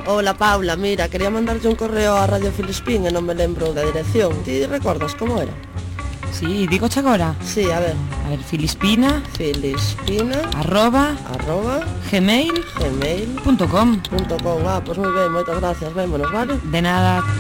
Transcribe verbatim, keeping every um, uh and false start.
Hola Paula, mira, quería mandarlle un correo a Radio Filispín e non me lembro da dirección. Ti recordas como era? Sí, digo agora. Sí, a ver. A ver, Filispina Filispina arroba arroba gmail gmail punto com. punto com. Ah, pois moi ben, moitas gracias, vémonos, vale? De nada.